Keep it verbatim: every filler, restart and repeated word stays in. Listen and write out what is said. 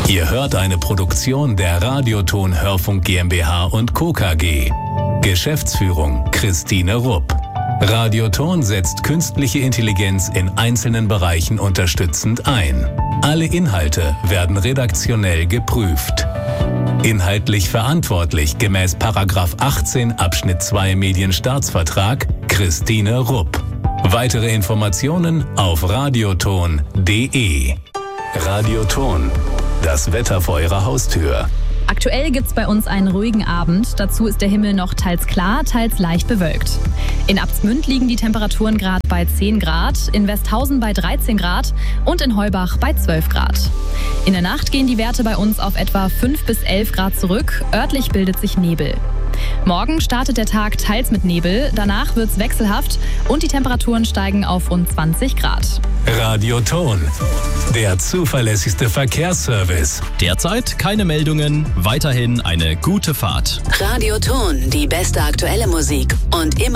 Ihr hört eine Produktion der Radioton Hörfunk GmbH und Co. K G. Geschäftsführung Christine Rupp. Radioton setzt künstliche Intelligenz in einzelnen Bereichen unterstützend ein. Alle Inhalte werden redaktionell geprüft. Inhaltlich verantwortlich gemäß Paragraph achtzehn Abschnitt zwei Medienstaatsvertrag Christine Rupp. Weitere Informationen auf radioton punkt de. Radioton, das Wetter vor Ihrer Haustür. Aktuell gibt's bei uns einen ruhigen Abend. Dazu ist der Himmel noch teils klar, teils leicht bewölkt. In Abtsmünd liegen die Temperaturen gerade bei zehn Grad, in Westhausen bei dreizehn Grad und in Heubach bei zwölf Grad. In der Nacht gehen die Werte bei uns auf etwa fünf bis elf Grad zurück. Örtlich bildet sich Nebel. Morgen startet der Tag teils mit Nebel, danach wird's wechselhaft und die Temperaturen steigen auf rund zwanzig Grad. Radioton, der zuverlässigste Verkehrsservice. Derzeit keine Meldungen, weiterhin eine gute Fahrt. Radioton, die beste aktuelle Musik und immer